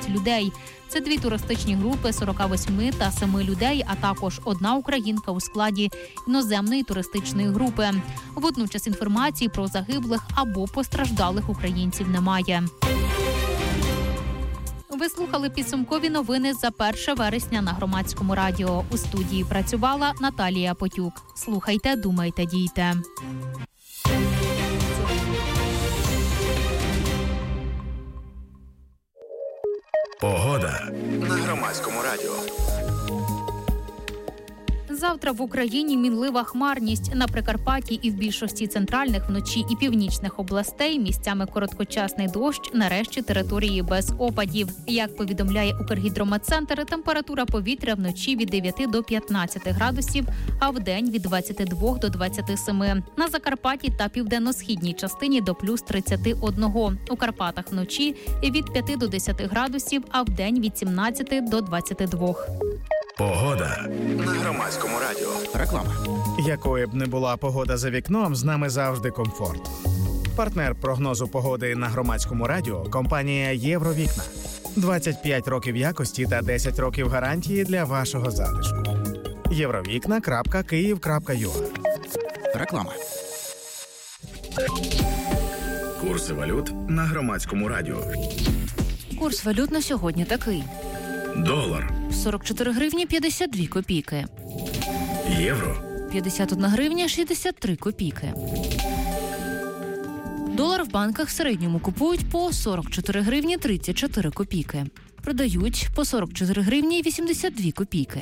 людей. Це 2 туристичні групи 48 та 7 людей, а також 1 українка у складі іноземної туристичної групи. Водночас інформації про загиблих або постраждалих українців немає. Ви слухали підсумкові новини за 1 вересня на Громадському радіо. У студії працювала Наталія Потюк. Слухайте, думайте, дійте. Погода на Громадському радіо. Завтра в Україні мінлива хмарність. На Прикарпатті і в більшості центральних, вночі і північних областей місцями короткочасний дощ, нарешті території без опадів. Як повідомляє Укргідрометцентр, температура повітря вночі від 9 до 15 градусів, а вдень від 22 до 27. На Закарпатті та південно-східній частині до плюс 31. У Карпатах вночі від 5 до 10 градусів, а вдень від 17 до 22. Погода на Громадському радіо. Реклама. Якою б не була погода за вікном, з нами завжди комфорт. Партнер прогнозу погоди на Громадському радіо – компанія «Євровікна». 25 років якості та 10 років гарантії для вашого затишку. Євровікна.Київ.ua. Реклама. Курси валют на Громадському радіо. Курс валют на сьогодні такий. Долар. 44 гривні 52 копійки. Євро. 51 гривня 63 копійки. Долар в банках в середньому купують по 44 гривні 34 копійки. Продають по 44 гривні 82 копійки.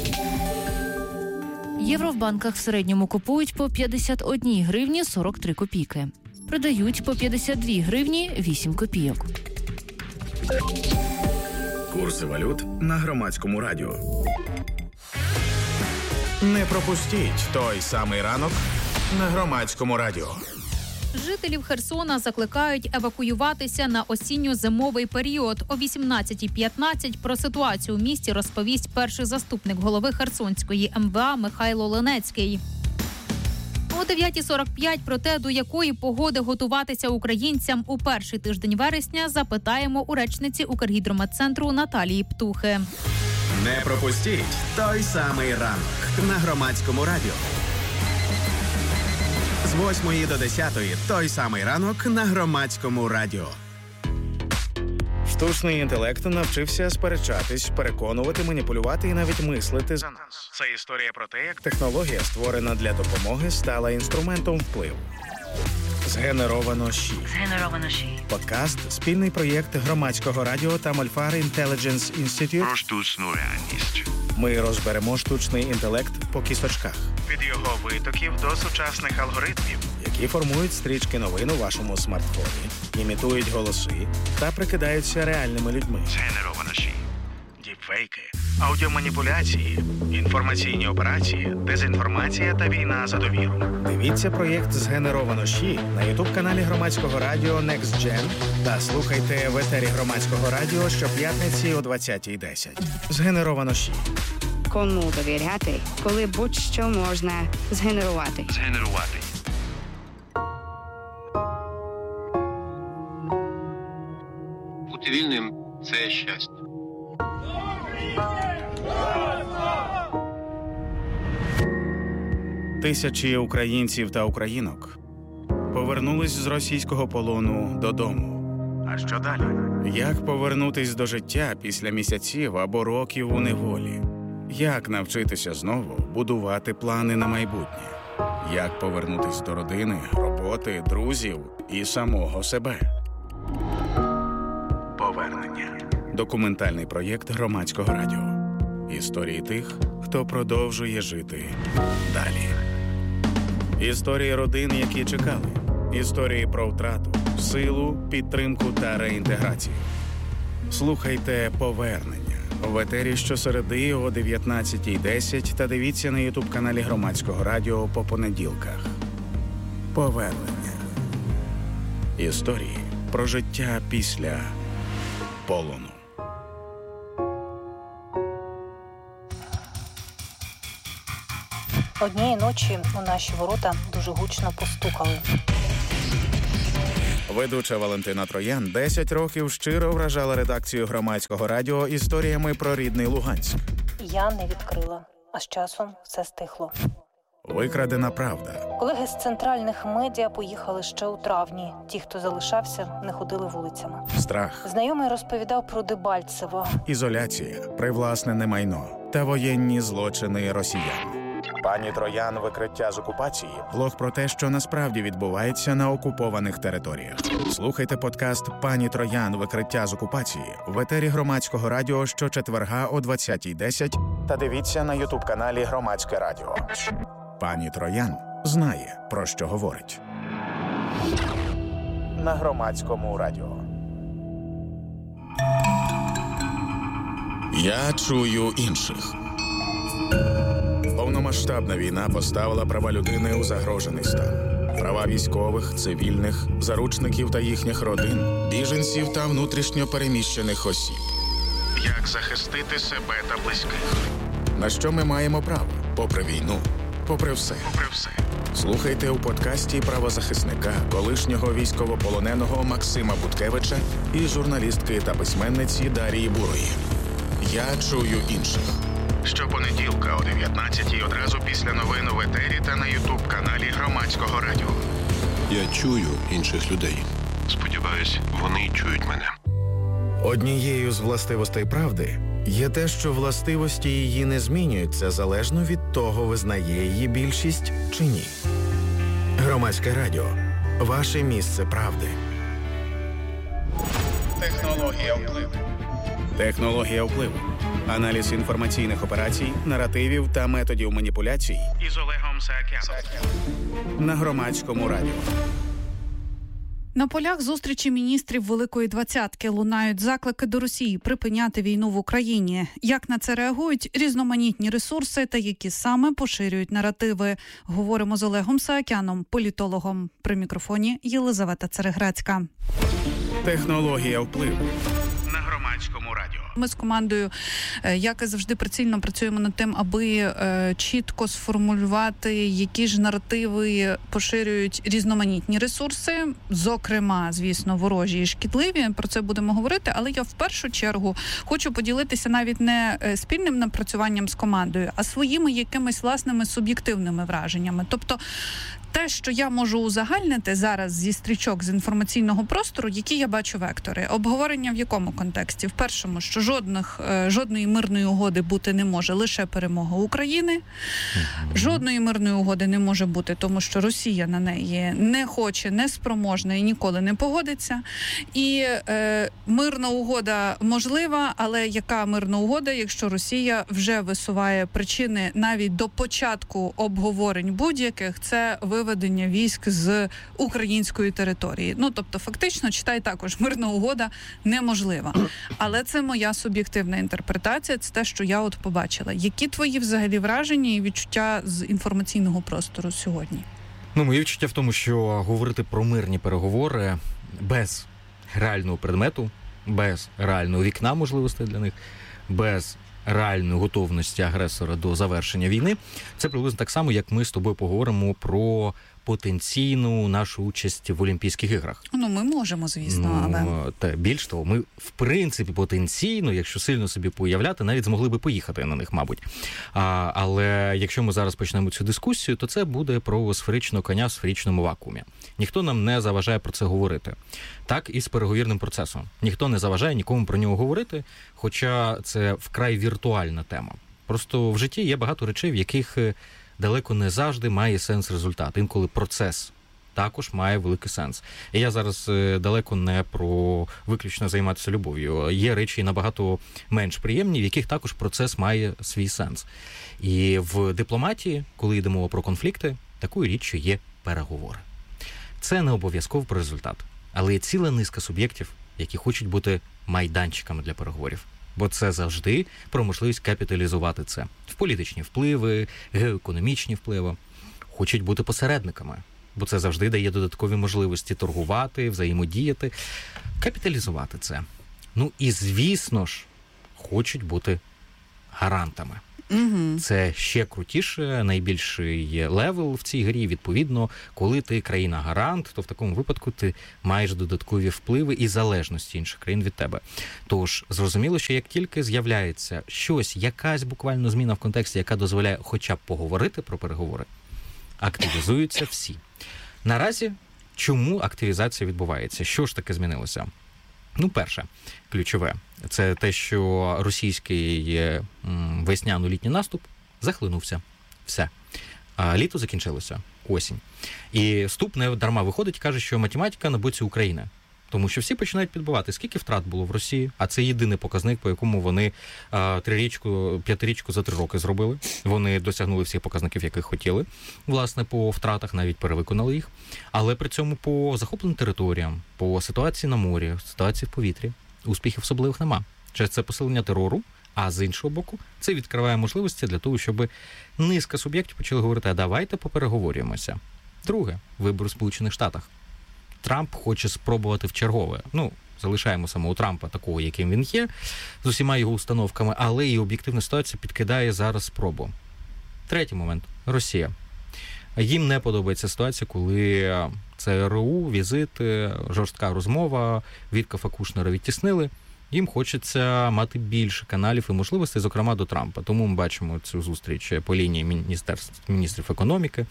Євро в банках в середньому купують по 51 гривні 43 копійки. Продають по 52 гривні 8 копійок. Курси валют на Громадському радіо. Не пропустіть той самий ранок на Громадському радіо. Жителів Херсона закликають евакуюватися на осінньо-зимовий період. О 18:15 про ситуацію у місті розповість перший заступник голови Херсонської МВА Михайло Ленецький. О 9:45 про те, до якої погоди готуватися українцям у перший тиждень вересня, запитаємо у речниці Укргідрометцентру Наталії Птухи. Не пропустіть той самий ранок на Громадському радіо. З 8 до 10 той самий ранок на Громадському радіо. Штучний інтелект навчився сперечатись, переконувати, маніпулювати і навіть мислити за нас. Це історія про те, як технологія, створена для допомоги, стала інструментом впливу. Згенеровано ЩІ. Подкаст – спільний проєкт Громадського радіо та Мольфар Intelligence Institute. Про штучну реальність. Ми розберемо штучний інтелект по кісточках. Від його витоків до сучасних алгоритмів, які формують стрічки новин у вашому смартфоні, імітують голоси та прикидаються реальними людьми. Згенеровано ЩІ. Діпфейки, аудіоманіпуляції, інформаційні операції, дезінформація та війна за довіру. Дивіться проєкт «Згенеровано ЩІ» на ютуб-каналі Громадського радіо Next Gen та слухайте в етері Громадського радіо щоп'ятниці о 20:10. «Згенеровано ЩІ». Кому довіряти, коли будь-що можна згенерувати. Бути вільним – це щастя. Тисячі українців та українок повернулись з російського полону додому. А що далі? Як повернутись до життя після місяців або років у неволі? Як навчитися знову будувати плани на майбутнє? Як повернутись до родини, роботи, друзів і самого себе? Повернення. Документальний проєкт Громадського радіо. Історії тих, хто продовжує жити далі. Історії родин, які чекали. Історії про втрату, силу, підтримку та реінтеграцію. Слухайте «Повернення» в етері щосереди о 19:10 та дивіться на ютуб-каналі Громадського радіо по понеділках. «Повернення». Історії про життя після полону. Однієї ночі у наші ворота дуже гучно постукали. Ведуча Валентина Троян 10 років щиро вражала редакцію Громадського радіо історіями про рідний Луганськ. Я не відкрила, а з часом все стихло. Викрадена правда. Колеги з центральних медіа поїхали ще у травні. Ті, хто залишався, не ходили вулицями. Страх. Знайомий розповідав про Дебальцево. Ізоляція, привласнене майно та воєнні злочини росіян. Пані Троян «Викриття з окупації» – влог про те, що насправді відбувається на окупованих територіях. Слухайте подкаст «Пані Троян. Викриття з окупації» в етері Громадського радіо щочетверга о 20:10 та дивіться на ютуб-каналі Громадське радіо. Пані Троян знає, про що говорить. На Громадському радіо. Я чую інших. Повномасштабна війна поставила права людини у загрожений стан. Права військових, цивільних, заручників та їхніх родин, біженців та внутрішньо переміщених осіб. Як захистити себе та близьких? На що ми маємо право? Попри війну, попри все. Слухайте у подкасті правозахисника, колишнього військовополоненого Максима Буткевича і журналістки та письменниці Дарії Бурої. Я чую інших. Щопонеділка о 19:00 одразу після новин в етері та на ютуб-каналі Громадського радіо. Я чую інших людей. Сподіваюсь, вони чують мене. Однією з властивостей правди є те, що властивості її не змінюються залежно від того, визнає її більшість чи ні. Громадське радіо. Ваше місце правди. Технологія впливу. Технологія впливу. Аналіз інформаційних операцій, наративів та методів маніпуляцій із Олегом Саакяном. На Громадському радіо. На полях зустрічі міністрів Великої Двадцятки лунають заклики до Росії припиняти війну в Україні. Як на це реагують різноманітні ресурси та які саме поширюють наративи? Говоримо з Олегом Саакяном, політологом. При мікрофоні Єлизавета Цереграцька. Технологія впливу. На Громадському радіо. Ми з командою, як і завжди, прицільно працюємо над тим, аби чітко сформулювати, які ж наративи поширюють різноманітні ресурси, зокрема, звісно, ворожі і шкідливі. Про це будемо говорити, але я в першу чергу хочу поділитися навіть не спільним напрацюванням з командою, а своїми якимись власними суб'єктивними враженнями. Тобто те, що я можу узагальнити зараз зі стрічок з інформаційного простору, які я бачу вектори. Обговорення в якому контексті? В першому, що жодної мирної угоди бути не може, лише перемога України. Жодної мирної угоди не може бути, тому що Росія на неї не хоче, не спроможна і ніколи не погодиться. І мирна угода можлива, але яка мирна угода, якщо Росія вже висуває причини навіть до початку обговорень будь-яких, це виведення військ з української території. Ну, тобто, фактично, читай також, мирна угода неможлива. Але це моя суб'єктивна інтерпретація, це те, що я от побачила. Які твої взагалі враження і відчуття з інформаційного простору сьогодні? Моє відчуття в тому, що говорити про мирні переговори без реального предмету, без реального вікна можливостей для них, без реальної готовності агресора до завершення війни, це приблизно так само, як ми з тобою поговоримо про потенційну нашу участь в Олімпійських іграх. Ми можемо, звісно, але... Та більш того, ми, в принципі, потенційно, якщо сильно собі поуявляти, навіть змогли би поїхати на них, мабуть. Але якщо ми зараз почнемо цю дискусію, то це буде про сферичного коня в сферичному вакуумі. Ніхто нам не заважає про це говорити. Так і з переговірним процесом. Ніхто не заважає нікому про нього говорити, хоча це вкрай віртуальна тема. Просто в житті є багато речей, в яких далеко не завжди має сенс результат. Інколи процес також має великий сенс. І я зараз далеко не про виключно займатися любов'ю. Є речі набагато менш приємні, в яких також процес має свій сенс. І в дипломатії, коли йде мова про конфлікти, такою річчю є переговори. Це не обов'язково про результат. Але є ціла низка суб'єктів, які хочуть бути майданчиками для переговорів. Бо це завжди про можливість капіталізувати це. В політичні впливи, геоекономічні впливи. Хочуть бути посередниками. Бо це завжди дає додаткові можливості торгувати, взаємодіяти, капіталізувати це. І, звісно ж, хочуть бути гарантами. Це ще крутіше, найбільший левел в цій грі. Відповідно, коли ти країна-гарант, то в такому випадку ти маєш додаткові впливи і залежності інших країн від тебе. Тож, зрозуміло, що як тільки з'являється щось, якась буквально зміна в контексті, яка дозволяє хоча б поговорити про переговори, активізуються всі. Наразі, чому активізація відбувається? Що ж таке змінилося? Перше, ключове, це те, що російський весняно-літній наступ захлинувся. Все. Літо закінчилося. Осінь. І Ступ не дарма виходить і каже, що математика на боці України. Тому що всі починають підбивати, скільки втрат було в Росії, а це єдиний показник, по якому вони п'ятирічку за 3 роки зробили. Вони досягнули всіх показників, яких хотіли, власне, по втратах, навіть перевиконали їх. Але при цьому по захопленим територіям, по ситуації на морі, ситуації в повітрі, успіхів особливих нема. Через це посилення терору, а з іншого боку, це відкриває можливості для того, щоб низка суб'єктів почали говорити, а давайте попереговорюємося. Друге, вибори в Сполучених Штатах. Трамп хоче спробувати вчергове. Залишаємо самого Трампа такого, яким він є, з усіма його установками, але і об'єктивна ситуація підкидає зараз спробу. Третій момент. Росія. Їм не подобається ситуація, коли ЦРУ, візити, жорстка розмова, Віткофа Кушнера відтіснили. Їм хочеться мати більше каналів і можливостей, зокрема до Трампа. Тому ми бачимо цю зустріч по лінії міністрів економіки.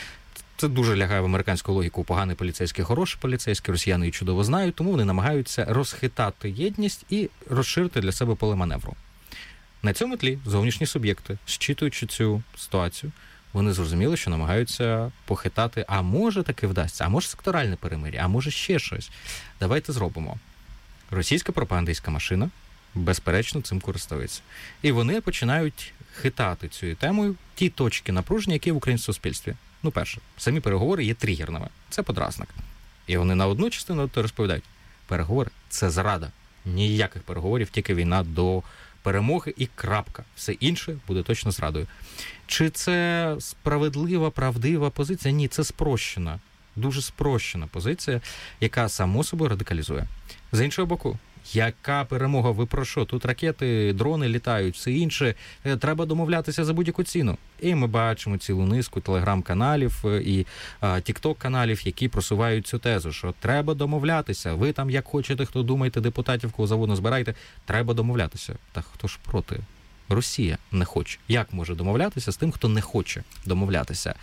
Це дуже лягає в американську логіку. Поганий поліцейський, хороший поліцейський, росіяни її чудово знають, тому вони намагаються розхитати єдність і розширити для себе поле маневру. На цьому тлі зовнішні суб'єкти, зчитуючи цю ситуацію, вони зрозуміли, що намагаються похитати, а може таки вдасться, а може секторальне перемир'я, а може ще щось. Давайте зробимо. Російська пропагандистська машина, безперечно, цим користується. І вони починають хитати цією темою ті точки напруження, які в українському суспільстві. Перше, самі переговори є тригерними. Це подразник. І вони на одну частину розповідають. Переговори – це зрада. Ніяких переговорів, тільки війна до перемоги і крапка. Все інше буде точно зрадою. Чи це справедлива, правдива позиція? Ні, це спрощена. Дуже спрощена позиція, яка само собою радикалізує. З іншого боку, яка перемога? Ви про що? Тут ракети, дрони літають, все інше. Треба домовлятися за будь-яку ціну. І ми бачимо цілу низку телеграм-каналів і тікток-каналів, які просувають цю тезу, що треба домовлятися. Ви там як хочете, хто думаєте, депутатів, кого завгодно збирайте, треба домовлятися. Та хто ж проти? Росія не хоче. Як може домовлятися з тим, хто не хоче домовлятися?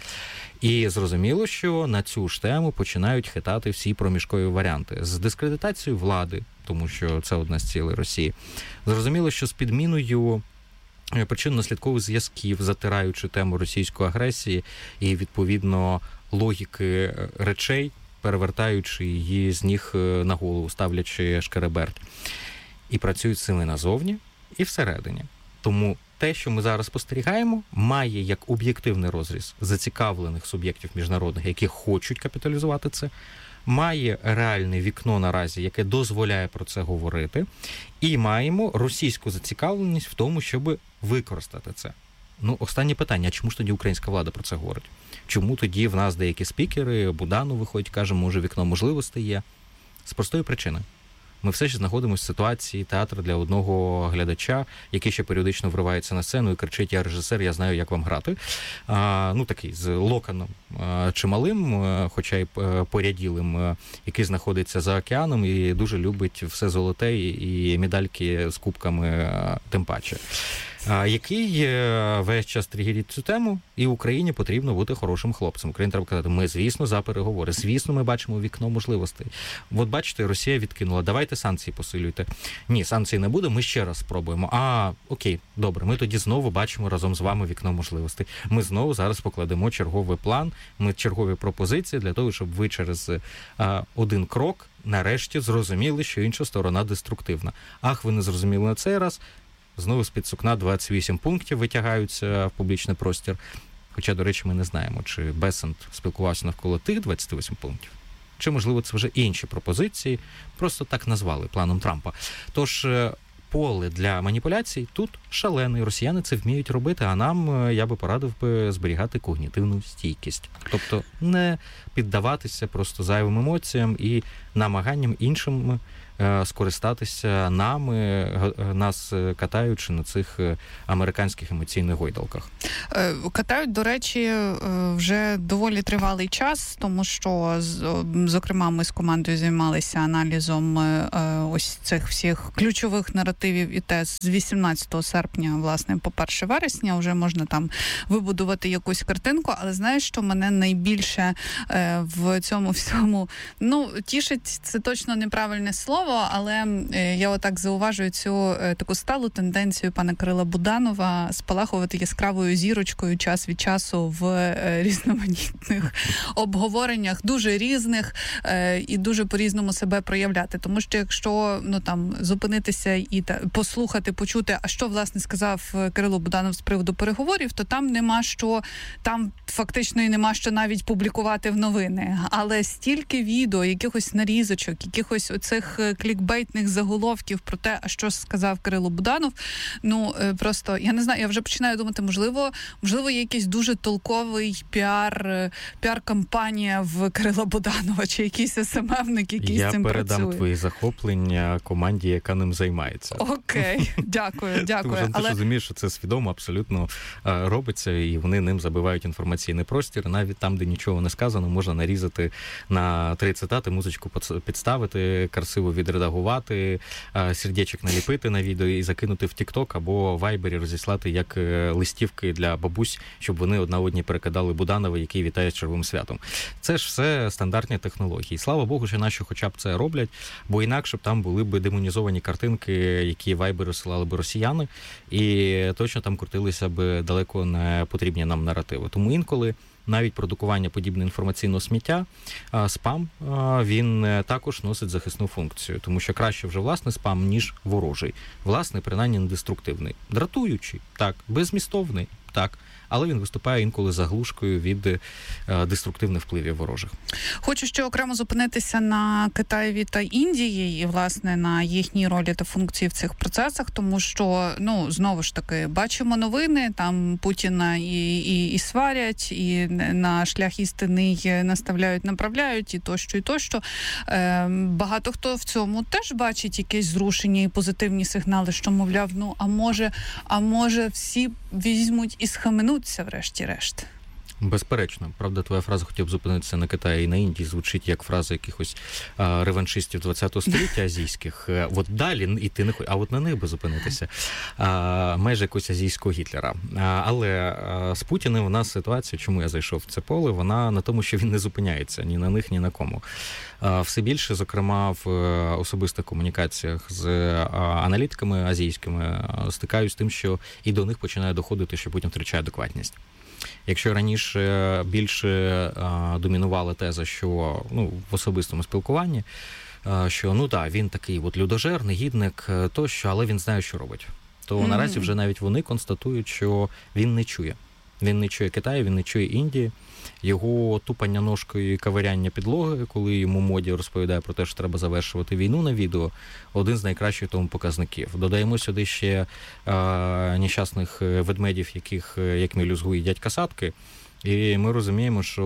І зрозуміло, що на цю ж тему починають хитати всі проміжкові варіанти. З дискредитацією влади, тому що це одна з цілей Росії. Зрозуміло, що з підміною причинно-наслідкових зв'язків, затираючи тему російської агресії і, відповідно, логіки речей, перевертаючи її з ніг на голову, ставлячи шкереберть. І працюють сили назовні і всередині. Тому те, що ми зараз спостерігаємо, має як об'єктивний розріз зацікавлених суб'єктів міжнародних, які хочуть капіталізувати це, має реальне вікно наразі, яке дозволяє про це говорити, і маємо російську зацікавленість в тому, щоб використати це. Останнє питання, а чому ж тоді українська влада про це говорить? Чому тоді в нас деякі спікери, Буданов виходить, каже, може вікно можливостей є? З простої причини. Ми все ще знаходимося в ситуації театру для одного глядача, який ще періодично вривається на сцену і кричить: я режисер, я знаю, як вам грати. Такий з локоном чималим, хоча й поряділим, який знаходиться за океаном і дуже любить все золоте і медальки з кубками тим паче. Який весь час тригерить цю тему, і Україні потрібно бути хорошим хлопцем. Україні треба казати, ми, звісно, за переговори, звісно, ми бачимо вікно можливостей. От бачите, Росія відкинула, давайте санкції посилюйте. Ні, санкцій не буде, ми ще раз спробуємо. Окей, добре, ми тоді знову бачимо разом з вами вікно можливостей. Ми знову зараз покладемо черговий план, чергові пропозиції для того, щоб ви через один крок нарешті зрозуміли, що інша сторона деструктивна. Ви не зрозуміли на цей раз, знову з-під сукна 28 пунктів витягаються в публічний простір. Хоча, до речі, ми не знаємо, чи Бесент спілкувався навколо тих 28 пунктів, чи, можливо, це вже інші пропозиції, просто так назвали планом Трампа. Тож, поле для маніпуляцій тут шалене. Росіяни це вміють робити, а нам, я би порадив зберігати когнітивну стійкість. Тобто не піддаватися просто зайвим емоціям і намаганням іншим скористатися нас катаючи на цих американських емоційних гойдалках. Катають, до речі, вже доволі тривалий час, тому що, зокрема, ми з командою займалися аналізом ось цих всіх ключових наративів і тез з 18 серпня, власне, по 1 вересня. Вже можна там вибудувати якусь картинку, але знаєш, що мене найбільше в цьому всьому, тішить, це точно неправильне слово, але я отак зауважую цю таку сталу тенденцію пана Кирила Буданова спалахувати яскравою зірочкою час від часу в різноманітних обговореннях, дуже різних і дуже по-різному себе проявляти. Тому що якщо зупинитися і послухати, почути, а що, власне, сказав Кирило Буданов з приводу переговорів, то там фактично і нема що навіть публікувати в новини. Але стільки відео, якихось нарізочок, якихось оцих клікбейтних заголовків про те, а що сказав Кирило Буданов, просто, я не знаю, я вже починаю думати, можливо, є якийсь дуже толковий піар-кампанія в Кирила Буданова, чи якийсь СММник, який з цим працює. Я передам твої захоплення команді, яка ним займається. Окей, дякую. Ти ж розумієш, що це свідомо абсолютно робиться, і вони ним забивають інформаційний простір. Навіть там, де нічого не сказано, можна нарізати на 3 цитати, музичку підставити, красиво відредагувати, сердечок наліпити на відео і закинути в TikTok або Viber розіслати як листівки для бабусь, щоб вони одна одній перекидали Буданова, який вітає з червоним святом. Це ж все стандартні технології. Слава Богу, що наші хоча б це роблять, бо інакше б там були б демонізовані картинки, які Viber розсилали б росіяни, і точно там крутилися б далеко не потрібні нам наративи. Тому інколи навіть продукування подібного інформаційного сміття, спам, він також носить захисну функцію, тому що краще вже власний спам, ніж ворожий. Власний, принаймні, не деструктивний. Дратуючий, так, беззмістовний, так, але він виступає інколи заглушкою від деструктивних впливів ворожих. Хочу ще окремо зупинитися на Китаєві та Індії і, власне, на їхній ролі та функції в цих процесах, тому що, знову ж таки, бачимо новини, там Путіна і сварять, і на шлях істини наставляють, направляють, і тощо. Багато хто в цьому теж бачить якесь зрушення і позитивні сигнали, що, мовляв, а може всі візьмуть і схаменуться врешті-решт. Безперечно. Правда, твоя фраза, хотів б зупинитися на Китаї і на Індії, звучить як фраза якихось реваншистів 20-го століття азійських. От далі іти не а от на них би зупинитися. Майже якогось азійського Гітлера. Але з Путіним у нас ситуація, чому я зайшов в це поле, вона на тому, що він не зупиняється ні на них, ні на кому. Все більше, зокрема, в особистих комунікаціях з аналітиками азійськими стикаюсь з тим, що і до них починає доходити, що Путін втрачає адекватність. Якщо раніше більше домінувала теза, що в особистому спілкуванні, що він такий людожер, негідник тощо, але він знає, що робить. То наразі вже навіть вони констатують, що він не чує. Він не чує Китаю, він не чує Індії. Його тупання ножкою і кавиряння підлоги, коли йому Моді розповідає про те, що треба завершувати війну на відео, один з найкращих тому показників. Додаємо сюди ще нещасних ведмедів, яких, як мілюзгу, їдять касатки. І ми розуміємо, що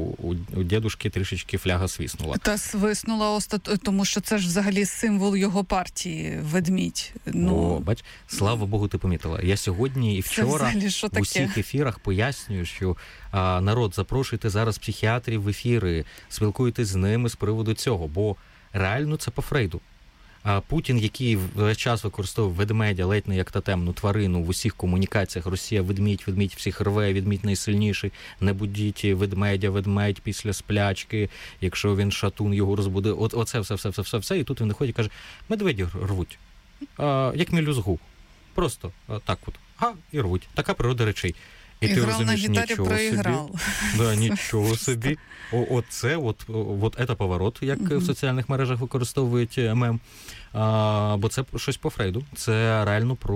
у дідушки трішечки фляга свиснула. Та свиснула, тому що це ж взагалі символ його партії, ведмідь. Бач, слава Богу, ти помітила. Я сьогодні і вчора в усіх ефірах пояснюю, що народ, запрошуйте зараз психіатрів в ефіри, спілкуйтесь з ними з приводу цього, бо реально це по Фрейду. Путін, який весь час використовує ведмедя, ледь не як тотемну тварину в усіх комунікаціях, Росія ведмідь всіх рве, ведмідь найсильніший, не будіть ведмедя, ведмедь після сплячки, якщо він шатун, його розбуде, оце все, і тут він виходить і каже, медведі рвуть, як мілюзгу, просто так і рвуть, така природа речей. І ти розумієш, нічого собі. Да, нічого собі. Оце, це поворот, як в соціальних мережах використовують мем. Бо це щось по Фрейду. Це реально про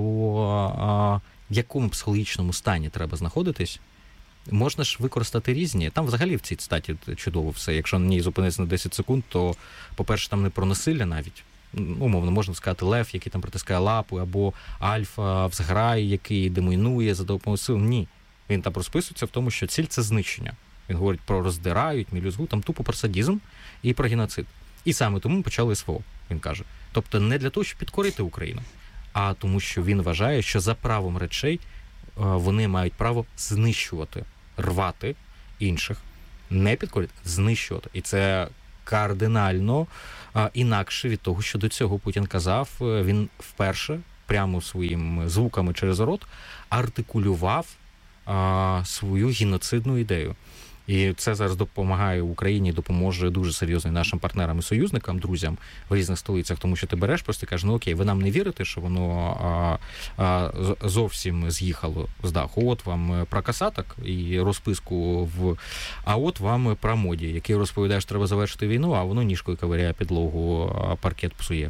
в якому психологічному стані треба знаходитись. Можна ж використати різні. Там взагалі в цій статі чудово все. Якщо на ній зупинитися на 10 секунд, то, по-перше, там не про насилля навіть. Умовно, можна сказати, лев, який там притискає лапу, або альфа в зграї, який демонує за допомогою сил. Ні. Він там розписується в тому, що ціль – це знищення. Він говорить про роздирають, мілюзгу, там тупо про садізм і про геноцид. І саме тому ми почали СВО, він каже. Тобто не для того, щоб підкорити Україну, а тому, що він вважає, що за правом речей вони мають право знищувати, рвати інших, не підкорити, знищувати. І це кардинально інакше від того, що до цього Путін казав. Він вперше прямо своїми звуками через рот артикулював свою геноцидну ідею. І це зараз допомагає Україні, допоможе дуже серйозно нашим партнерам і союзникам, друзям в різних столицях, тому що ти береш, просто кажеш, ну окей, ви нам не вірите, що воно зовсім з'їхало з даху. От вам про касаток і розписку а от вам про моді, який розповідає, що треба завершити війну, а воно ніжкою ковиряє підлогу, паркет псує.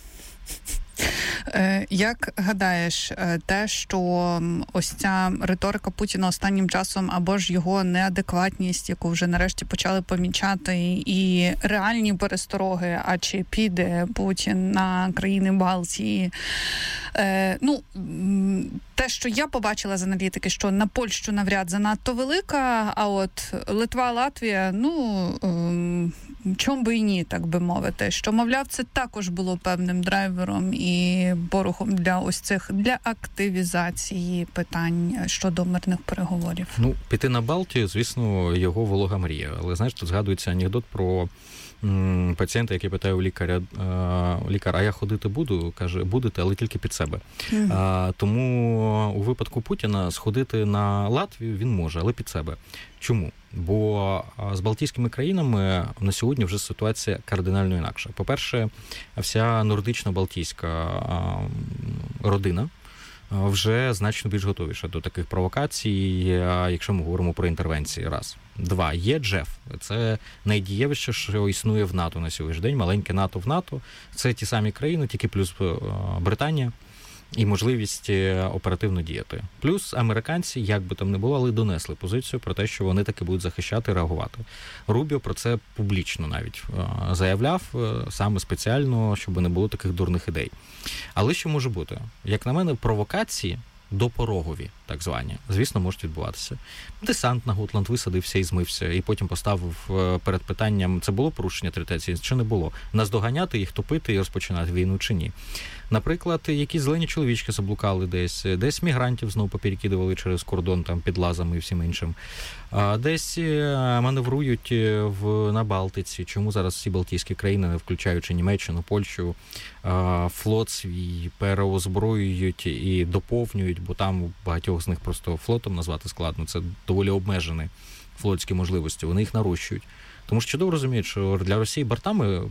Як гадаєш, те, що ось ця риторика Путіна останнім часом, або ж його неадекватність, яку вже нарешті почали помічати, і реальні перестороги, а чи піде Путін на країни Балтії, те, що я побачила з аналітики, що на Польщу навряд занадто велика, а от Литва, Латвія, чом би і ні, так би мовити, що, мовляв, це також було певним драйвером і порохом для активізації питань щодо мирних переговорів. Піти на Балтію, звісно, його волога мрія. Але, знаєш, тут згадується анекдот про пацієнта, який питає у лікаря, а я ходити буду? Каже, будете, але тільки під себе. Тому у випадку Путіна сходити на Латвію він може, але під себе. Чому? Бо з Балтійськими країнами на сьогодні вже ситуація кардинально інакша. По-перше, вся нордично-балтійська родина вже значно більш готовіша до таких провокацій, якщо ми говоримо про інтервенції. Раз. Два. Є Джеф. Це найдієвіше, що існує в НАТО на сьогоднішній день. Маленьке НАТО в НАТО. Це ті самі країни, тільки плюс Британія. І можливість оперативно діяти. Плюс американці, як би там не було, але донесли позицію про те, що вони таки будуть захищати і реагувати. Рубіо про це публічно навіть заявляв, саме спеціально, щоб не було таких дурних ідей. Але що може бути? Як на мене, провокації допорогові, так звані, звісно, можуть відбуватися. Десант на Готланд висадився і змився, і потім поставив перед питанням, це було порушення території, чи не було. Наздоганяти їх, топити і розпочинати війну, чи ні. Наприклад, якісь зелені чоловічки заблукали десь мігрантів знову поперекидували через кордон там під Лазами і всім іншим. Десь маневрують на Балтиці. Чому зараз всі балтійські країни, не включаючи Німеччину, Польщу, флот свій переозброюють і доповнюють, бо там багатьох з них просто флотом назвати складно. Це доволі обмежені флотські можливості. Вони їх нарощують. Тому що чудово розуміють, що для Росії бортами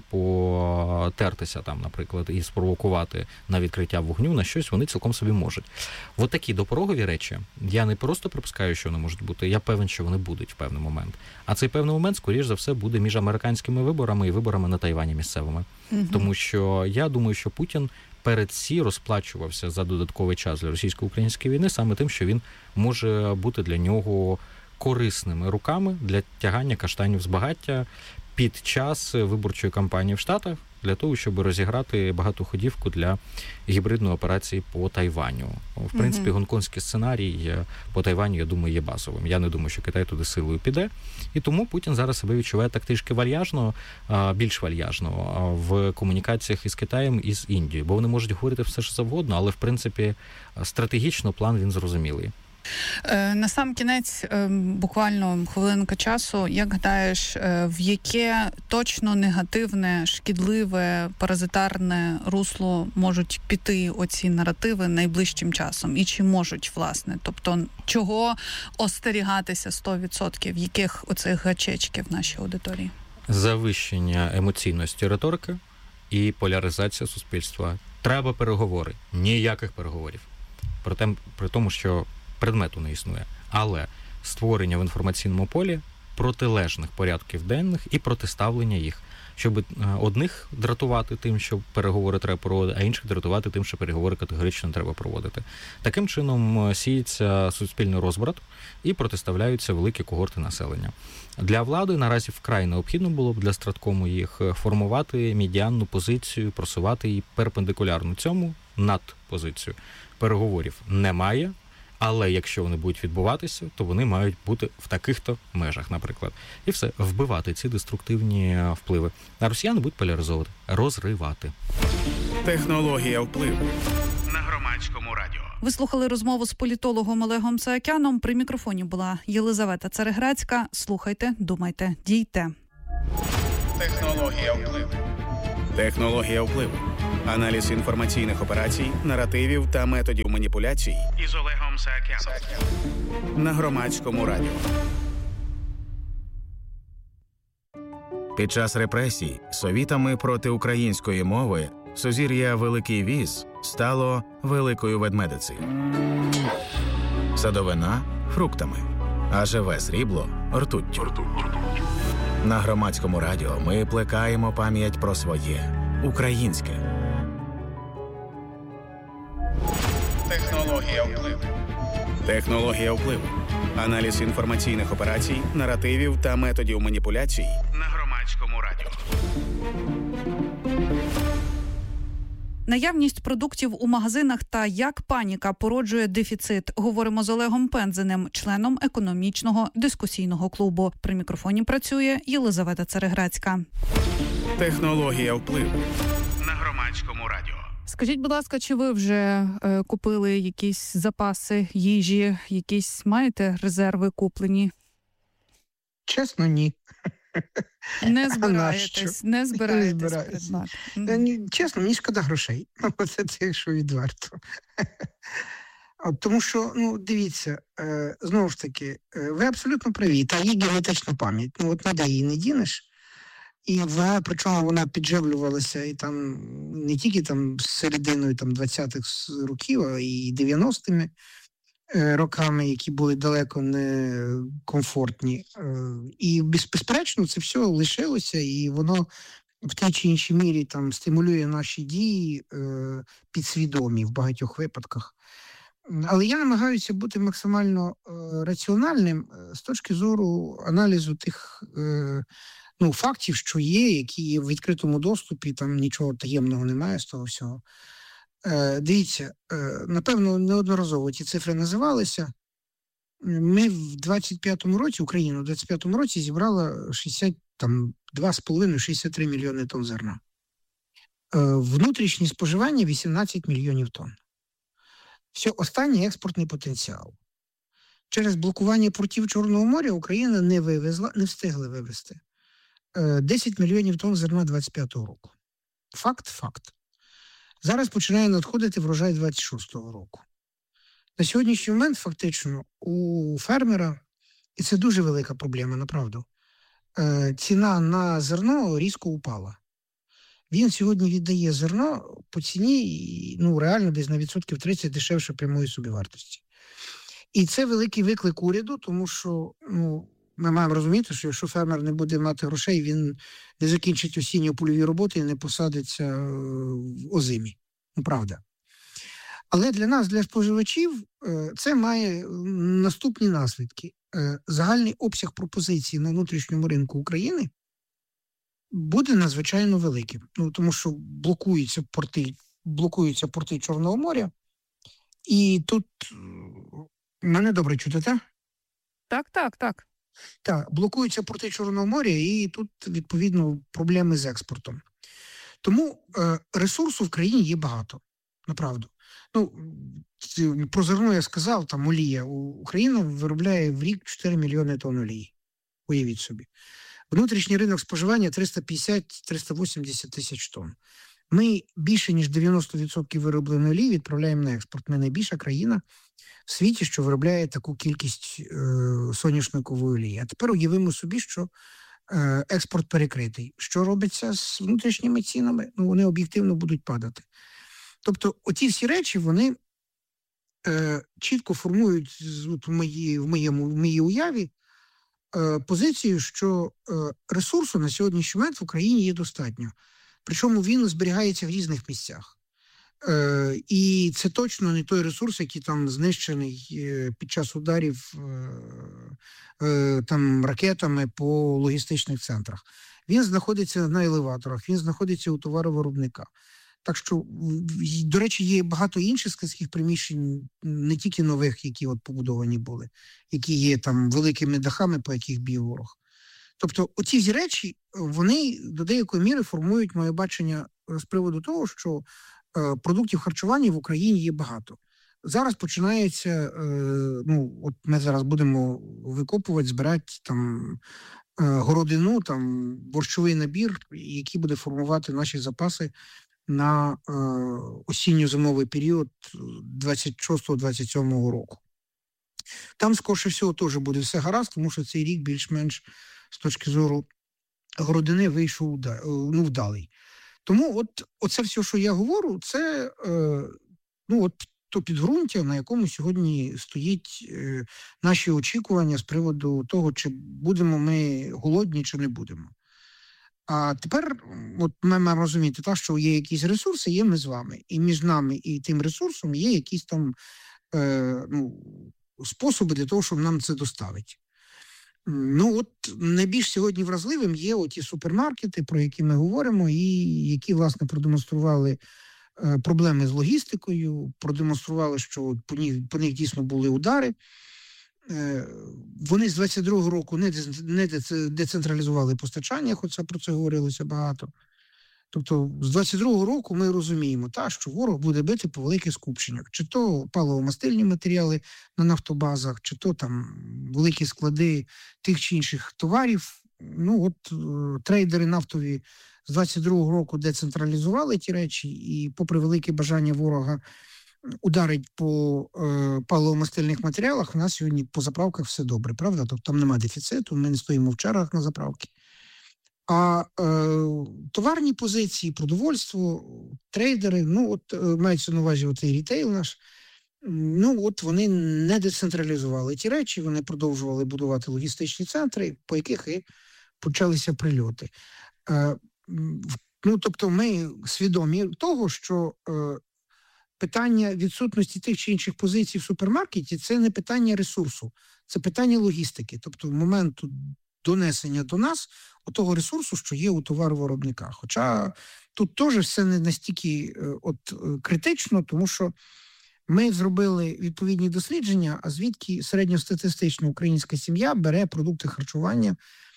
потертися там, наприклад, і спровокувати на відкриття вогню на щось вони цілком собі можуть. От такі допорогові речі, я не просто припускаю, що вони можуть бути, я певен, що вони будуть в певний момент. А цей певний момент, скоріш за все, буде між американськими виборами і виборами на Тайвані місцевими. Тому що я думаю, що Путін перед ці розплачувався за додатковий час для російсько-української війни саме тим, що він може бути для нього корисними руками для тягання каштанів з багаття під час виборчої кампанії в Штатах, для того, щоб розіграти багатоходівку для гібридної операції по Тайваню. В принципі, гонконгський сценарій по Тайваню, я думаю, є базовим. Я не думаю, що Китай туди силою піде. І тому Путін зараз себе відчуває так трішки вальяжно, більш вальяжно в комунікаціях із Китаєм і з Індією. Бо вони можуть говорити все що завгодно, але, в принципі, стратегічно план він зрозумілий. На сам кінець, буквально хвилинка часу, як гадаєш, в яке точно негативне, шкідливе, паразитарне русло можуть піти оці наративи найближчим часом? І чи можуть, власне? Тобто, чого остерігатися 100%? Яких оцих гачечків в нашій аудиторії? Завищення емоційності риторики і поляризація суспільства. Треба переговори. Ніяких переговорів. При тому, що предмету не існує. Але створення в інформаційному полі протилежних порядків денних і протиставлення їх, щоб одних дратувати тим, що переговори треба проводити, а інших дратувати тим, що переговори категорично не треба проводити. Таким чином сіється суспільний розбрат і протиставляються великі когорти населення. Для влади наразі вкрай необхідно було б для страткому їх формувати медіанну позицію, просувати її перпендикулярно цьому надпозицію. Переговорів немає, Але якщо вони будуть відбуватися, то вони мають бути в таких-то межах, наприклад. І все, вбивати ці деструктивні впливи. А росіяни будуть поляризовувати, розривати. Технологія впливу на Громадському радіо. Ви слухали розмову з політологом Олегом Саакяном. При мікрофоні була Єлизавета Цареградська. Слухайте, думайте, дійте. Технологія впливу. Технологія впливу. Аналіз інформаційних операцій, наративів та методів маніпуляцій із Олегом Саакяном на Громадському радіо. Під час репресій совітами проти української мови сузір'я Великий Віз стало Великою Ведмедицею. Садовина – фруктами, а живе срібло – ртуттю. На Громадському радіо ми плекаємо пам'ять про своє – українське. Технологія впливу. Технологія впливу. Аналіз інформаційних операцій, наративів та методів маніпуляцій на Громадському радіо. Наявність продуктів у магазинах та як паніка породжує дефіцит. Говоримо з Олегом Пензеним, членом економічного дискусійного клубу. При мікрофоні працює Єлизавета Цареградська. Технологія впливу на Громадському радіо. Скажіть, будь ласка, чи ви вже купили якісь запаси їжі, якісь маєте резерви куплені? Чесно, ні. Не збираєтесь придбати. Чесно, мені шкода грошей. Це якщо відверто. Тому що, дивіться, знову ж таки, ви абсолютно праві. Та є генетична пам'ять. Ніде її не дінеш. І причому вона підживлювалася і там не тільки там з серединою 20-х років, а і 90-ми роками, які були далеко не комфортні. І безперечно це все лишилося, і воно в тій чи іншій мірі там стимулює наші дії підсвідомі в багатьох випадках. Але я намагаюся бути максимально раціональним з точки зору аналізу тих фактів, що є, які є в відкритому доступі, там нічого таємного немає з того всього. Дивіться, напевно, неодноразово ці цифри називалися. Ми в 25-му році, Україна в 25-му році зібрала 2,5-63 мільйони тонн зерна. Внутрішнє споживання 18 мільйонів тонн. Все, останній експортний потенціал. Через блокування портів Чорного моря Україна не встигла вивезти 10 мільйонів тонн зерна 25-го року. Факт. Зараз починає надходити врожай 26-го року. На сьогоднішній момент, фактично, у фермера, і це дуже велика проблема, направду, ціна на зерно різко упала. Він сьогодні віддає зерно по ціні, реально десь на 30% дешевше прямої собівартості. І це великий виклик уряду, тому що, ми маємо розуміти, що якщо фермер не буде мати грошей, він не закінчить осінньо-польові роботи і не посадиться в озимі. Правда. Але для нас, для споживачів, це має наступні наслідки. Загальний обсяг пропозицій на внутрішньому ринку України буде надзвичайно великим. Тому що блокуються порти Чорного моря. І тут мене добре чути, так? Так. Так, блокуються порти Чорного моря, і тут, відповідно, проблеми з експортом. Тому ресурсу в країні є багато, направду. Про зерно я сказав, там олія. Україна виробляє в рік 4 мільйони тонн олії. Уявіть собі. Внутрішній ринок споживання 350-380 тисяч тонн. Ми більше, ніж 90% виробленої олії відправляємо на експорт. Ми найбільша країна в світі, що виробляє таку кількість соняшникової олії. А тепер уявимо собі, що експорт перекритий. Що робиться з внутрішніми цінами? Вони об'єктивно будуть падати. Тобто оці всі речі, вони чітко формують в моїй уяві позицію, що ресурсу на сьогоднішній момент в Україні є достатньо. Причому він зберігається в різних місцях. І це точно не той ресурс, який там знищений під час ударів ракетами по логістичних центрах. Він знаходиться на елеваторах, він знаходиться у товаровиробника. Так що, до речі, є багато інших складських приміщень, не тільки нових, які от побудовані були, які є там великими дахами, по яких б'є ворог. Тобто оці всі речі, вони до деякої міри формують моє бачення з приводу того, що продуктів харчування в Україні є багато. Зараз починається, от ми зараз будемо викопувати, збирати там городину, там борщовий набір, який буде формувати наші запаси на осінньо-зимовий період 26-27 року. Там, скоріше всього, теж буде все гаразд, тому що цей рік більш-менш з точки зору городини вийшов вдалий. Тому оце все, що я говорю, це то підґрунтя, на якому сьогодні стоїть наші очікування з приводу того, чи будемо ми голодні, чи не будемо. А тепер ми маємо розуміти, що є якісь ресурси, є ми з вами. І між нами і тим ресурсом є якісь там способи для того, щоб нам це доставити. Найбільш сьогодні вразливим є оті супермаркети, про які ми говоримо, і які, власне, продемонстрували проблеми з логістикою, продемонстрували, що по них дійсно були удари. Вони з 22-го року не децентралізували постачання, хоча про це говорилося багато. Тобто з 22-го року ми розуміємо, що ворог буде бити по великих скупченнях. Чи то паливо-мастильні матеріали на нафтобазах, чи то там великі склади тих чи інших товарів. Трейдери нафтові з 22-го року децентралізували ті речі, і попри велике бажання ворога ударить по паливо-мастильних матеріалах, в нас сьогодні по заправках все добре, правда? Тобто там немає дефіциту, ми не стоїмо в чергах на заправки. А товарні позиції, продовольство, трейдери, мається на увазі оцей рітейл наш, вони не децентралізували ті речі, вони продовжували будувати логістичні центри, по яких і почалися прильоти. Тобто ми свідомі того, що питання відсутності тих чи інших позицій в супермаркеті – це не питання ресурсу, це питання логістики. Тобто в момент донесення до нас того ресурсу, що є у товаровиробниках. Хоча тут теж все не настільки критично, тому що ми зробили відповідні дослідження, а звідки середньостатистична українська сім'я бере продукти харчування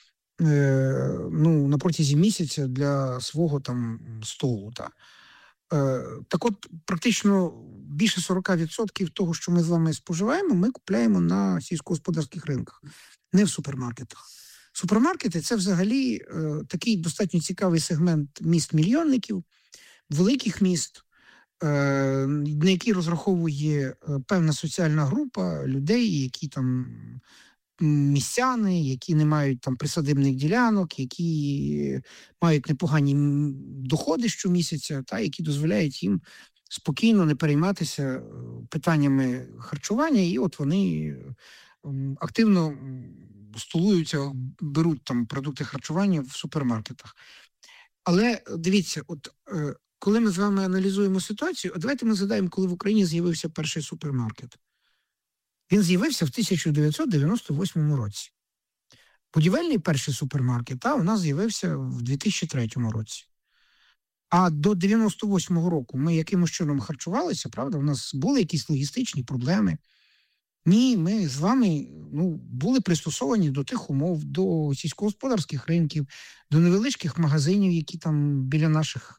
на протязі місяця для свого там столу. Так от, практично більше 40% того, що ми з вами споживаємо, ми купляємо на сільськогосподарських ринках, не в супермаркетах. Супермаркети – це взагалі такий достатньо цікавий сегмент міст-мільйонників, великих міст, на які розраховує певна соціальна група людей, які там містяни, які не мають там присадибних ділянок, які мають непогані доходи щомісяця, які дозволяють їм спокійно не перейматися питаннями харчування, і вони активно столуються, беруть там продукти харчування в супермаркетах. Але дивіться, коли ми з вами аналізуємо ситуацію, давайте ми згадаємо, коли в Україні з'явився перший супермаркет. Він з'явився в 1998 році. Будівельний перший супермаркет у нас з'явився в 2003 році. А до 98-го року ми якимось чином харчувалися, правда? У нас були якісь логістичні проблеми. Ні, ми з вами були пристосовані до тих умов, до сільськогосподарських ринків, до невеличких магазинів, які там біля наших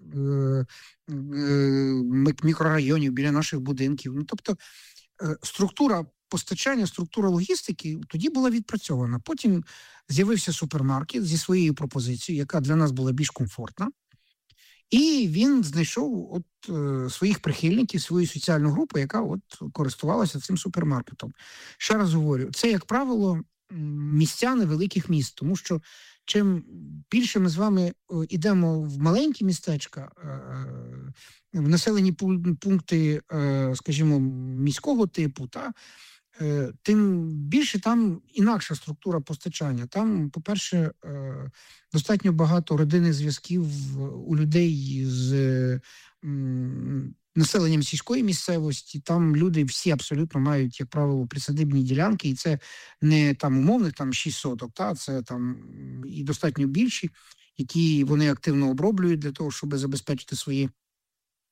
мікрорайонів, біля наших будинків. Тобто структура постачання, структура логістики тоді була відпрацьована. Потім з'явився супермаркет зі своєю пропозицією, яка для нас була більш комфортна. І він знайшов своїх прихильників, свою соціальну групу, яка користувалася цим супермаркетом. Ще раз говорю, це, як правило, містяни великих міст, тому що чим більше ми з вами йдемо в маленькі містечка, в населені пункти, скажімо, міського типу, тим більше там інакша структура постачання. Там, по-перше, достатньо багато родинних зв'язків у людей з населенням сільської місцевості. Там люди всі абсолютно мають, як правило, присадибні ділянки, і це не там умовних 6 соток, це там і достатньо більші, які вони активно оброблюють для того, щоб забезпечити свої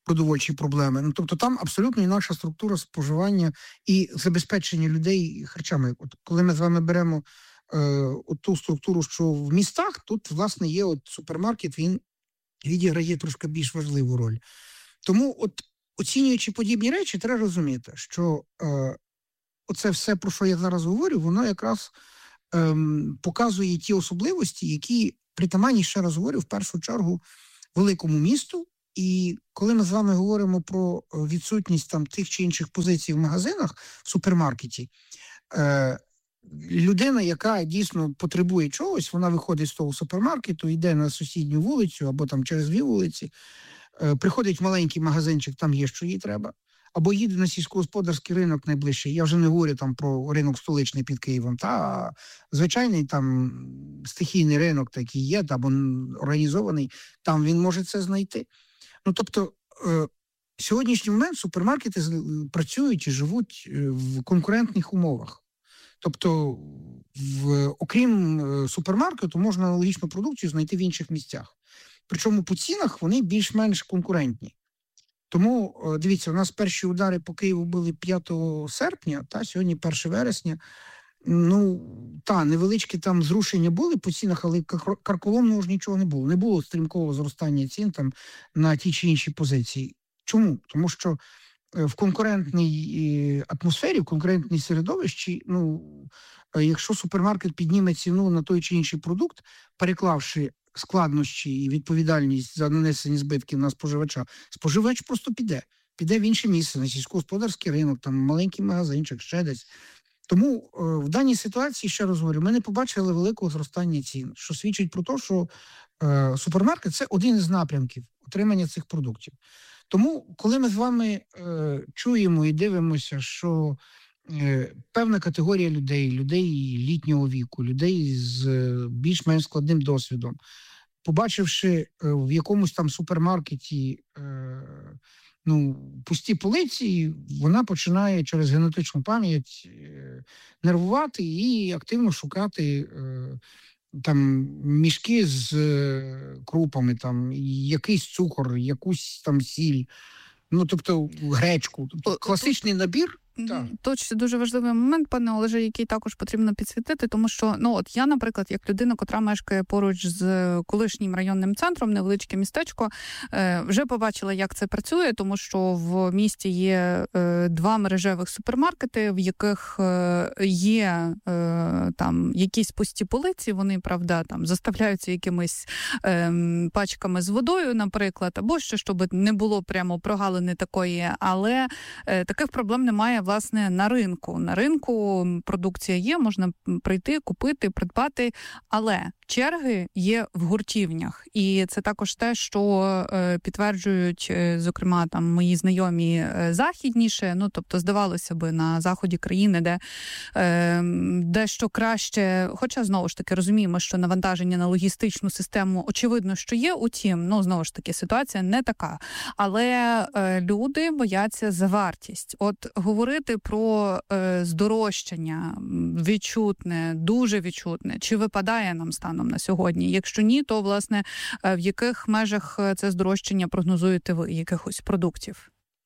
продовольчі проблеми. Ну, тобто там абсолютно інакша структура споживання і забезпечення людей харчами. От коли ми з вами беремо ту структуру, що в містах, тут, власне, є от супермаркет, він відіграє трошки більш важливу роль. Тому, от оцінюючи подібні речі, треба розуміти, що оце все, про що я зараз говорю, воно якраз показує ті особливості, які притаманні, ще раз говорю, в першу чергу великому місту. І коли ми з вами говоримо про відсутність там тих чи інших позицій в магазинах, в супермаркеті, людина, яка дійсно потребує чогось, вона виходить з того супермаркету, йде на сусідню вулицю або там через 2 вулиці, приходить в маленький магазинчик, там є, що їй треба, або їде на сільськогосподарський ринок найближчий. Я вже не говорю там про ринок столичний під Києвом, та звичайний там стихійний ринок такий є, або організований, там він може це знайти. Ну, тобто, в сьогоднішній момент супермаркети працюють і живуть в конкурентних умовах. Тобто, окрім супермаркету, можна аналогічну продукцію знайти в інших місцях. Причому по цінах вони більш-менш конкурентні. Тому, дивіться, у нас перші удари по Києву були 5 серпня, сьогодні 1 вересня. Ну, невеличкі там зрушення були по цінах, але карколомного ж нічого не було. Не було стрімкого зростання цін там на ті чи інші позиції. Чому? Тому що в конкурентній атмосфері, в конкурентній середовищі, якщо супермаркет підніме ціну на той чи інший продукт, переклавши складнощі і відповідальність за нанесені збитків на споживача, споживач просто піде в інше місце, на сільськогосподарський ринок, там маленький магазинчик, ще десь. Тому в даній ситуації, ще раз говорю, ми не побачили великого зростання цін, що свідчить про те, що супермаркет – це один із напрямків отримання цих продуктів. Тому, коли ми з вами чуємо і дивимося, що певна категорія людей літнього віку, людей з більш-менш складним досвідом, побачивши в якомусь там супермаркеті пусті полиці, вона починає через генетичну пам'ять нервувати і активно шукати там мішки з крупами, там якийсь цукор, якусь там сіль, тобто гречку. Тобто класичний набір. Точно, дуже важливий момент, пане Олеже, який також потрібно підсвітити, тому що, я, наприклад, як людина, котра мешкає поруч з колишнім районним центром, невеличке містечко, вже побачила, як це працює, тому що в місті є 2 мережевих супермаркети, в яких є там якісь пусті полиці, вони, правда, там заставляються якимись пачками з водою, наприклад, або ще, щоб не було прямо прогалини такої, але таких проблем немає, власне, на ринку. На ринку продукція є, можна прийти, купити, придбати, але черги є в гуртівнях. І це також те, що підтверджують, зокрема, там мої знайомі західніше, тобто, здавалося би, на заході країни, де дещо краще, хоча, знову ж таки, розуміємо, що навантаження на логістичну систему, очевидно, що є, утім, знову ж таки, ситуація не така. Але люди бояться за вартість. От говорити про здорожчання відчутне, дуже відчутне, чи випадає нам станом на сьогодні? Якщо ні, то, власне, в яких межах це здорожчання прогнозуєте ви, якихось продуктів?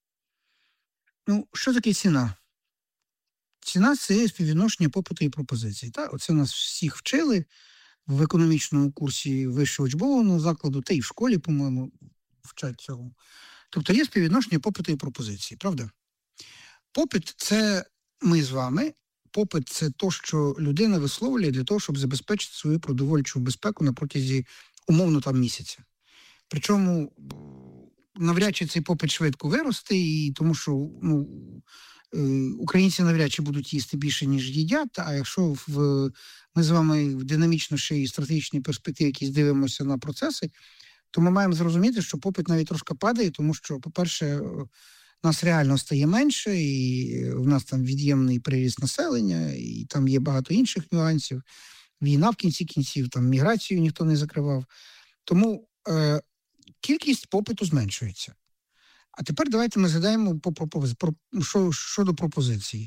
Що таке ціна? Ціна – це співвідношення попиту і пропозиції. Оце нас всіх вчили в економічному курсі вищого учбового закладу, та й в школі, по-моєму, вчать цього. Тобто є співвідношення попиту і пропозиції, правда? Попит – це ми з вами. Попит – це те, що людина висловлює для того, щоб забезпечити свою продовольчу безпеку на протязі, умовно, там місяця. Причому навряд чи цей попит швидко виросте, і тому що українці навряд чи будуть їсти більше, ніж їдять, а якщо ми з вами в динамічно ще і стратегічній перспективі якісь дивимося на процеси, то ми маємо зрозуміти, що попит навіть трошки падає, тому що, по-перше, нас реально стає менше, і в нас там від'ємний приріст населення, і там є багато інших нюансів. Війна в кінці кінців, там міграцію ніхто не закривав. Тому кількість попиту зменшується. А тепер давайте ми згадаємо щодо пропозиції.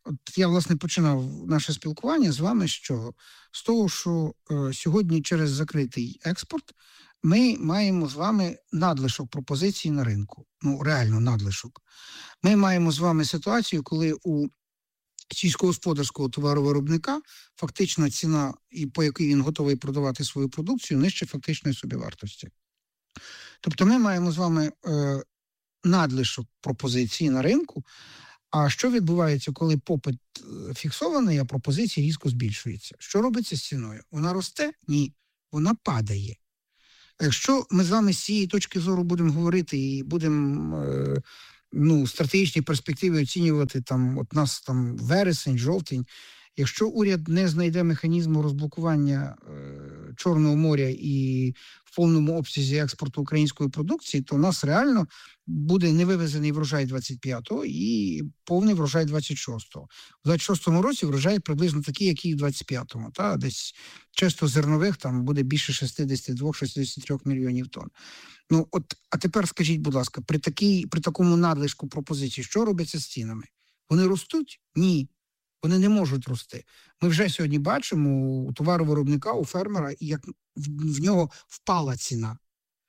От я, власне, починав наше спілкування з вами з того, що сьогодні через закритий експорт ми маємо з вами надлишок пропозицій на ринку. Ну, реально надлишок. Ми маємо з вами ситуацію, коли у сільськогосподарського товаровиробника фактична ціна, по якій він готовий продавати свою продукцію, нижче фактичної собівартості. Тобто ми маємо з вами надлишок пропозицій на ринку. А що відбувається, коли попит фіксований, а пропозиції різко збільшуються? Що робиться з ціною? Вона росте? Ні. Вона падає. Якщо ми з вами з цієї точки зору будемо говорити і будемо стратегічні перспективи оцінювати, от нас вересень, жовтень, якщо уряд не знайде механізму розблокування Чорного моря і в повному обсязі експорту української продукції, то у нас реально буде невивезений врожай 25-го і повний врожай 26-го. У 26-му році врожай приблизно такий, який в 25-му. Десь чисто зернових там буде більше 62-63 мільйонів тонн. А тепер скажіть, будь ласка, при такому надлишку пропозицій, що робиться з цінами? Вони ростуть? Ні. Вони не можуть рости. Ми вже сьогодні бачимо у товаровиробника, у фермера, як в нього впала ціна.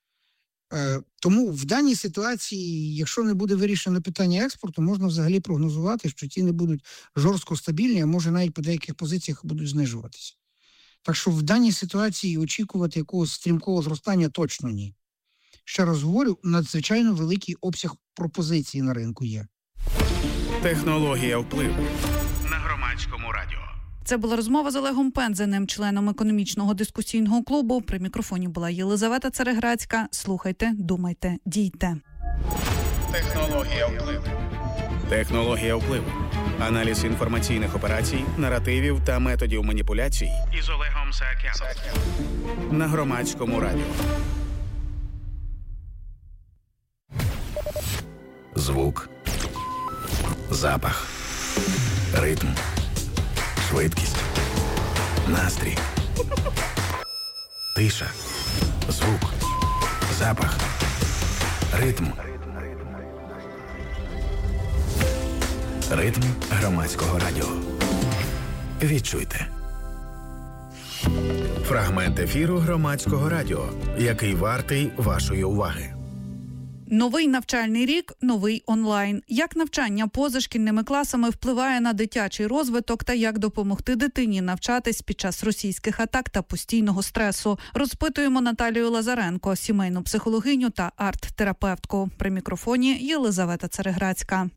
Тому в даній ситуації, якщо не буде вирішено питання експорту, можна взагалі прогнозувати, що ціни будуть жорстко стабільні, а може навіть по деяких позиціях будуть знижуватися. Так що в даній ситуації очікувати якогось стрімкого зростання точно ні. Ще раз говорю, надзвичайно великий обсяг пропозицій на ринку є. Технологія впливу на Громадському радіо. Це була розмова з Олегом Пензеним, членом економічного дискусійного клубу. При мікрофоні була Єлизавета Цереграцька. Слухайте, думайте, дійте. Технологія впливу. Технологія впливу. Аналіз інформаційних операцій, наративів та методів маніпуляцій із Олегом Саакяном на Громадському радіо. Звук, запах, ритм, швидкість, настрій, тиша, звук, запах, ритм. Ритм Громадського радіо. Відчуйте. Фрагмент ефіру Громадського радіо, який вартий вашої уваги. Новий навчальний рік – новий онлайн. Як навчання позашкільними класами впливає на дитячий розвиток та як допомогти дитині навчатись під час російських атак та постійного стресу? Розпитуємо Наталію Лазаренко, сімейну психологиню та арт-терапевтку. При мікрофоні Єлизавета Цереграцька.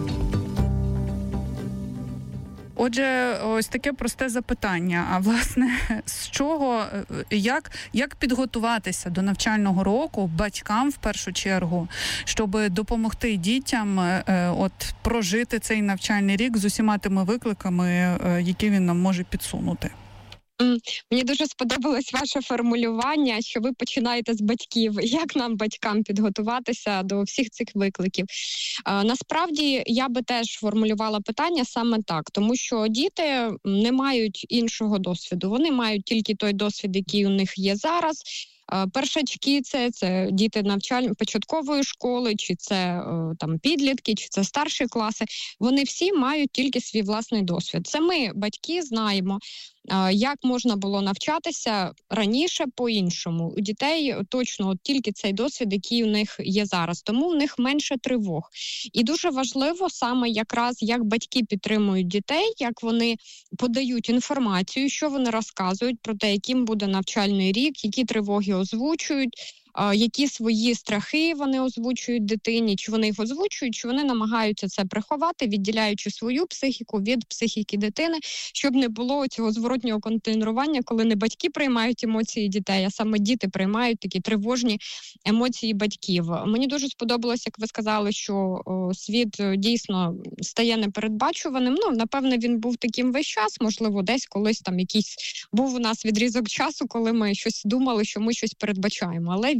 Отже, ось таке просте запитання. А власне, з чого, як підготуватися до навчального року батькам в першу чергу, щоб допомогти дітям прожити цей навчальний рік з усіма тими викликами, які він нам може підсунути? Мені дуже сподобалось ваше формулювання, що ви починаєте з батьків. Як нам, батькам, підготуватися до всіх цих викликів? Насправді, я би теж формулювала питання саме так, тому що діти не мають іншого досвіду. Вони мають тільки той досвід, який у них є зараз. Першачки це діти початкової школи, чи це підлітки, чи це старші класи. Вони всі мають тільки свій власний досвід. Це ми, батьки, знаємо, як можна було навчатися раніше по-іншому. У дітей точно тільки цей досвід, який у них є зараз. Тому у них менше тривог. І дуже важливо саме якраз, як батьки підтримують дітей, як вони подають інформацію, що вони розказують про те, яким буде навчальний рік, які тривоги озвучують, які свої страхи вони озвучують дитині, чи вони їх озвучують, чи вони намагаються це приховати, відділяючи свою психіку від психіки дитини, щоб не було цього зворотнього контейнерування, коли не батьки приймають емоції дітей, а саме діти приймають такі тривожні емоції батьків. Мені дуже сподобалось, як ви сказали, що світ дійсно стає непередбачуваним. Напевне, він був таким весь час, можливо, десь колись там якийсь був у нас відрізок часу, коли ми щось думали, що ми щось передбачаємо, але він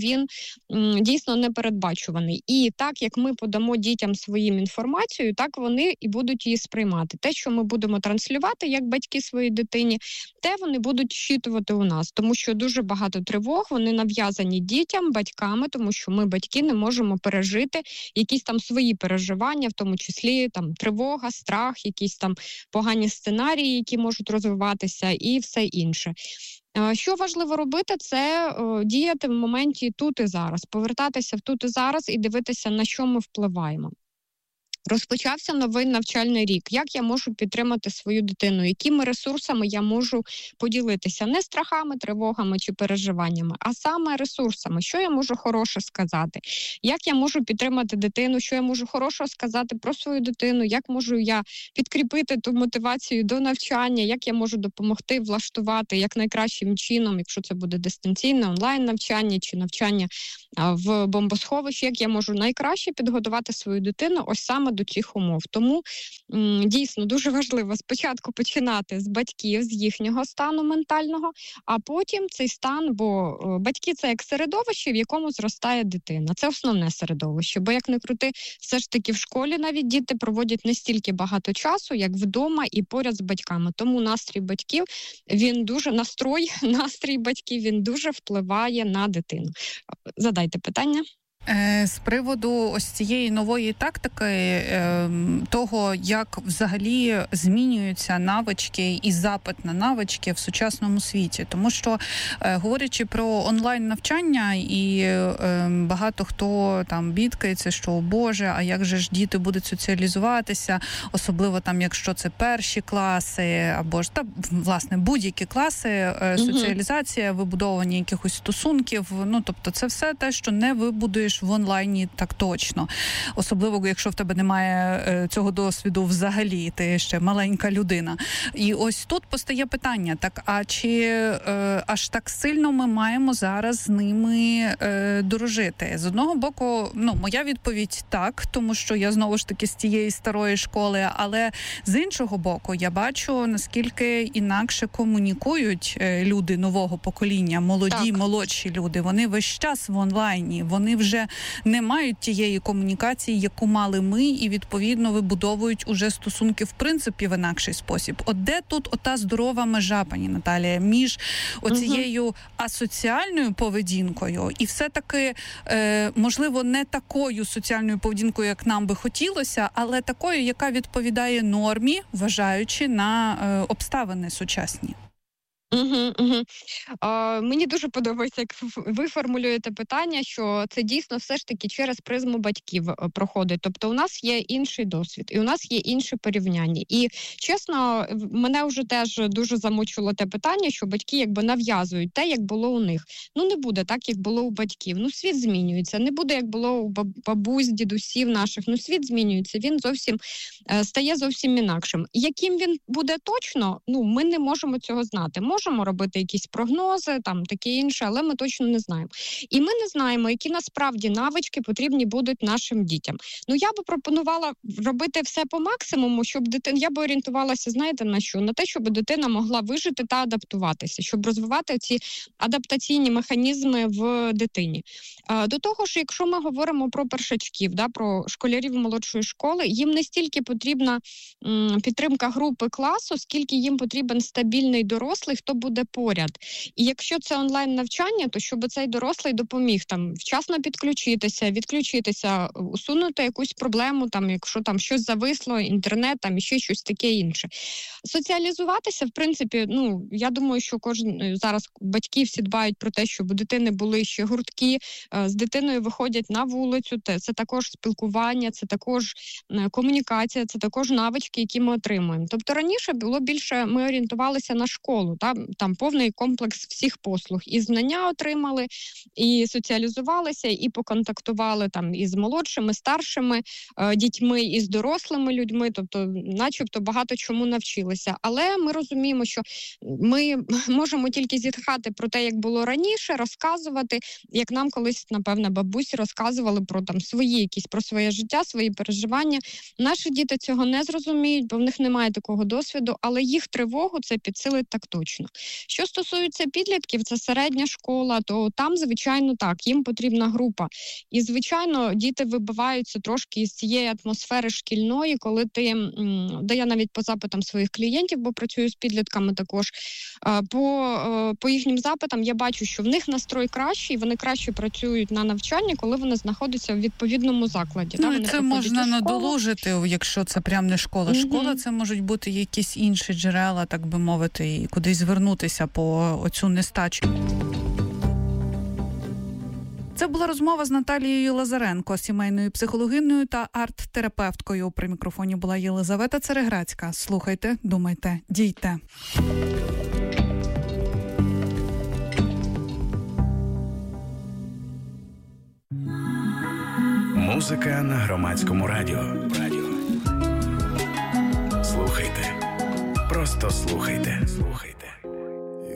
він дійсно непередбачуваний. І так, як ми подамо дітям своїм інформацію, так вони і будуть її сприймати. Те, що ми будемо транслювати як батьки своїй дитині, те вони будуть щитувати у нас. Тому що дуже багато тривог, вони нав'язані дітям, батьками, тому що ми, батьки, не можемо пережити якісь там свої переживання, в тому числі там тривога, страх, якісь там погані сценарії, які можуть розвиватися, і все інше. Що важливо робити, це діяти в моменті тут і зараз, повертатися в тут і зараз і дивитися, на що ми впливаємо. Розпочався новий навчальний рік. Як я можу підтримати свою дитину? Якими ресурсами я можу поділитися? Не страхами, тривогами чи переживаннями, а саме ресурсами. Що я можу хороше сказати? Як я можу підтримати дитину? Що я можу хорошого сказати про свою дитину? Як можу я підкріпити ту мотивацію до навчання? Як я можу допомогти влаштувати якнайкращим чином, якщо це буде дистанційне, онлайн-навчання чи навчання в бомбосховищі? Як я можу найкраще підготувати свою дитину ось саме до цих умов. Тому дійсно дуже важливо спочатку починати з батьків, з їхнього стану ментального, а потім цей стан, бо батьки – це як середовище, в якому зростає дитина. Це основне середовище, бо як не крути, все ж таки в школі навіть діти проводять не стільки багато часу, як вдома і поряд з батьками. Тому настрій батьків, він дуже, настрій батьків, він дуже впливає на дитину. Задайте питання. З приводу ось цієї нової тактики, того, як взагалі змінюються навички і запит на навички в сучасному світі. Тому що, говорячи про онлайн-навчання, і багато хто там бідкається, що, о Боже, а як же ж діти будуть соціалізуватися, особливо там, якщо це перші класи, або ж, власне, будь-які класи, соціалізація, вибудовування якихось стосунків, тобто це все те, що не вибудуєш в онлайні так точно. Особливо, якщо в тебе немає цього досвіду взагалі, ти ще маленька людина. І ось тут постає питання, так, а чи аж так сильно ми маємо зараз з ними дружити? З одного боку, моя відповідь так, тому що я знову ж таки з тієї старої школи, але з іншого боку, я бачу, наскільки інакше комунікують люди нового покоління, молоді, молодші люди. Вони весь час в онлайні, вони вже не мають тієї комунікації, яку мали ми, і, відповідно, вибудовують уже стосунки, в принципі, в інакший спосіб. От де тут ота здорова межа, пані Наталія, між оцією асоціальною поведінкою і все-таки, можливо, не такою соціальною поведінкою, як нам би хотілося, але такою, яка відповідає нормі, вважаючи на обставини сучасні? Мені дуже подобається, як ви формулюєте питання, що це дійсно все ж таки через призму батьків проходить. Тобто у нас є інший досвід, і у нас є інше порівняння. І, чесно, мене вже теж дуже замучило те питання, що батьки якби нав'язують те, як було у них. Не буде так, як було у батьків. Світ змінюється. Не буде, як було у бабусь, дідусів наших. Світ змінюється. Він стає зовсім інакшим. Яким він буде точно, ми не можемо цього знати. Можемо робити якісь прогнози, таке інше, але ми точно не знаємо. І ми не знаємо, які насправді навички потрібні будуть нашим дітям. Я би пропонувала робити все по максимуму, щоб дитина, я би орієнтувалася, знаєте, на що? На те, щоб дитина могла вижити та адаптуватися, щоб розвивати ці адаптаційні механізми в дитині. До того ж, якщо ми говоримо про першачків, про школярів молодшої школи, їм не стільки потрібна підтримка групи класу, скільки їм потрібен стабільний дорослий, хто буде поряд. І якщо це онлайн-навчання, то щоб цей дорослий допоміг вчасно підключитися, відключитися, усунути якусь проблему, якщо щось зависло, інтернет, і ще щось таке інше. Соціалізуватися, в принципі, я думаю, що зараз батьки всі дбають про те, щоб у дитини були ще гуртки, з дитиною виходять на вулицю, це також спілкування, це також комунікація, це також навички, які ми отримуємо. Тобто раніше було більше, ми орієнтувалися на школу, там повний комплекс всіх послуг. І знання отримали, і соціалізувалися, і поконтактували із молодшими, старшими дітьми, і з дорослими людьми, тобто начебто багато чому навчилися. Але ми розуміємо, що ми можемо тільки зітхати про те, як було раніше, розказувати, як нам колись, напевно, бабусі розказували про про своє життя, свої переживання. Наші діти цього не зрозуміють, бо в них немає такого досвіду, але їх тривогу це підсилить так точно. Що стосується підлітків, це середня школа, то там, звичайно, так, їм потрібна група. І, звичайно, діти вибиваються трошки із цієї атмосфери шкільної, коли де я навіть по запитам своїх клієнтів, бо працюю з підлітками також, по їхнім запитам я бачу, що в них настрой кращий, вони краще працюють на навчанні, коли вони знаходяться в відповідному закладі. Ну, і це можна надолужити, якщо це прям не школа. Школа – це можуть бути якісь інші джерела, так би мовити, і кудись звернутися по оцю нестачу. Це була розмова з Наталією Лазаренко, сімейною психологиною та арт-терапевткою. При мікрофоні була Єлизавета Цереграцька. Слухайте, думайте, дійте. Музика на Громадському радіо. Слухайте. Просто слухайте.